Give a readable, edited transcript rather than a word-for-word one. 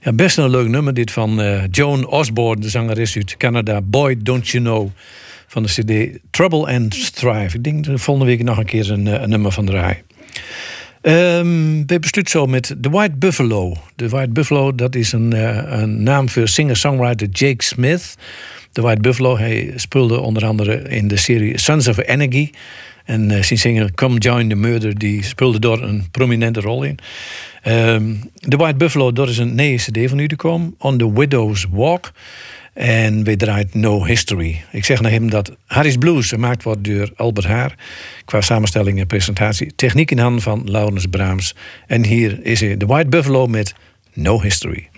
Ja, best een leuk nummer dit van Joan Osborne, de zangeres uit Canada. Boy, Don't You Know, van de cd Trouble and Strife. Ik denk dat volgende week nog een keer een nummer van draaien. We besluiten zo met The White Buffalo. The White Buffalo, dat is een naam voor singer-songwriter Jake Smith. The White Buffalo, hij speelde onder andere in de serie Sons of Anarchy. En zijn zinger Come Join the Murder, die speelde daar een prominente rol in. The White Buffalo, dat is een nieuwe cd van u te komen. On the Widow's Walk. En we draait No History. Ik zeg naar hem dat Harry's Blues gemaakt wordt door Albert Haar. Qua samenstelling en presentatie. Techniek in handen van Laurens Braams. En hier is hij, The White Buffalo met No History.